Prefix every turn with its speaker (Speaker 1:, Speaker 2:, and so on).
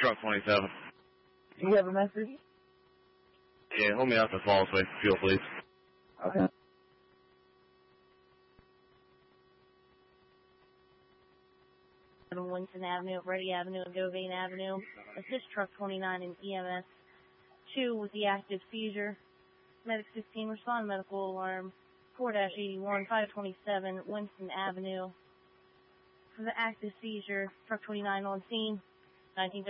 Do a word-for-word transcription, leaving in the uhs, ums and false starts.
Speaker 1: Truck twenty-seven.
Speaker 2: Do you have a message?
Speaker 1: Yeah, hold me out to Fallsway Fuel, please.
Speaker 2: Okay.
Speaker 3: Winston Avenue, Brady Avenue, and Govane Avenue. Assist Truck twenty-nine and E M S two with the active seizure. Medic sixteen, respond medical alarm. four dash eighty-one, five twenty-seven, Winston Avenue. For the active seizure, Truck twenty-nine on scene. nineteen